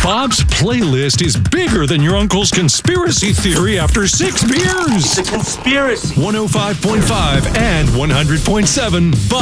Bob's playlist is bigger than your uncle's conspiracy theory after 6 beers. It's a conspiracy. 105.5 and 100.7 Bob.